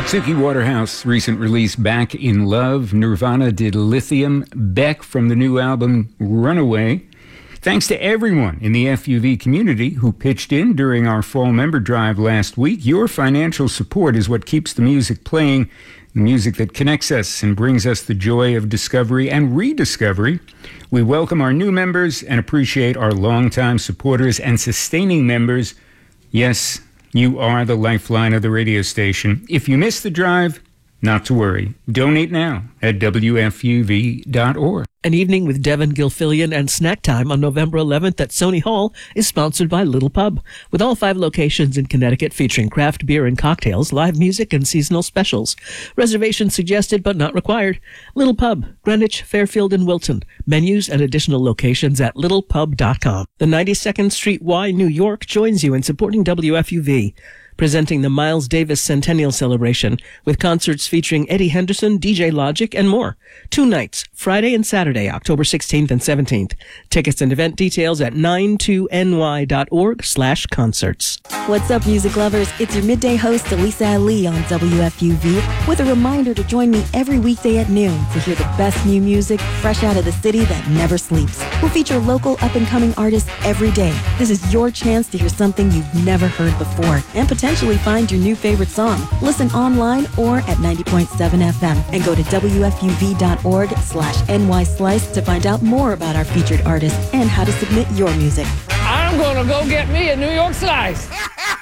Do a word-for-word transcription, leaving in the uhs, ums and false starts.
Suki Waterhouse, recent release Back in Love. Nirvana did Lithium. Beck from the new album Runaway. Thanks to everyone in the F U V community who pitched in during our fall member drive last week. Your financial support is what keeps the music playing, the music that connects us and brings us the joy of discovery and rediscovery. We welcome our new members and appreciate our longtime supporters and sustaining members. Yes, you are the lifeline of the radio station. If you miss the drive, not to worry. Donate now at W F U V dot org. An Evening with Devin Gilfillian and Snack Time on November eleventh at Sony Hall is sponsored by Little Pub, with all five locations in Connecticut featuring craft beer and cocktails, live music, and seasonal specials. Reservations suggested but not required. Little Pub, Greenwich, Fairfield, and Wilton. Menus and additional locations at little pub dot com. The ninety-second Street Y, New York, joins you in supporting W F U V. Presenting the Miles Davis Centennial Celebration with concerts featuring Eddie Henderson, D J Logic, and more. Two nights, Friday and Saturday, October sixteenth and seventeenth. Tickets and event details at ninety-two N Y dot org slash concerts. What's up, music lovers? It's your midday host, Elisa Ali on W F U V, with a reminder to join me every weekday at noon to hear the best new music fresh out of the city that never sleeps. We'll feature local up-and-coming artists every day. This is your chance to hear something you've never heard before and potentially find your new favorite song. Listen online or at ninety point seven F M and go to W F U V dot org slash N Y Slice to find out more about our featured artists and how to submit your music. I'm gonna go get me a New York Slice.